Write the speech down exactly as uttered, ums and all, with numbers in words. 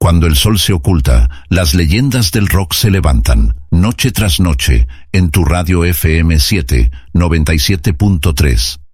Cuando el sol se oculta, las leyendas del rock se levantan, noche tras noche, en tu radio F M siete, noventa y siete punto tres.